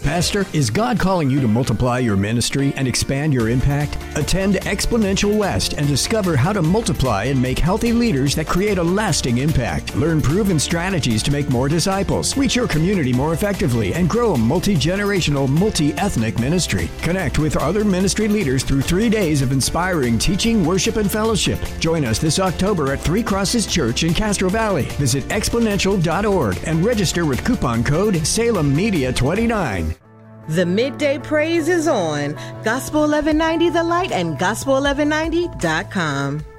Pastor, is God calling you to multiply your ministry and expand your impact? Attend Exponential West and discover how to multiply and make healthy leaders that create a lasting impact. Learn proven strategies to make more disciples, reach your community more effectively, and grow a multi-generational, multi-ethnic ministry. Connect with other ministry leaders through 3 days of inspiring teaching, worship, and fellowship. Join us this October at Three Crosses Church in Castro Valley. Visit exponential.org and register with coupon code SalemMedia29. The Midday Praise is on Gospel 1190 The Light and Gospel1190.com.